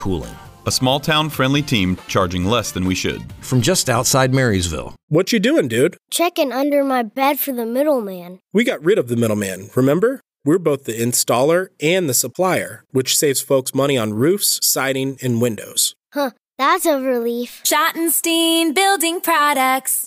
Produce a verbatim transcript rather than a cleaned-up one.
Pooling. A small-town friendly team charging less than we should. From just outside Marysville. What you doing, dude? Checking under my bed for the middleman. We got rid of the middleman, remember? We're both the installer and the supplier, which saves folks money on roofs, siding, and windows. Huh, that's a relief. Schottenstein Building Products.